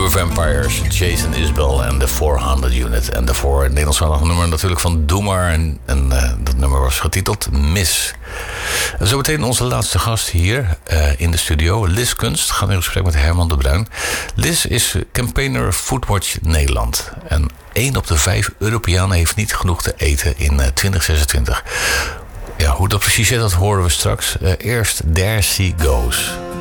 Sugar Vampires, Jason Isbell en de 400 Unit. En daarvoor het Nederlandstalig nummer natuurlijk van Doe Maar. En dat nummer was getiteld Miss. En zo meteen onze laatste gast hier in de studio, Liz Kunst. Gaan in gesprek met Herman de Bruin. Liz is campaigner Foodwatch Nederland. En 1 op de 5 Europeanen heeft niet genoeg te eten in 2026. Ja, hoe dat precies zit, dat horen we straks. Eerst There She Goes.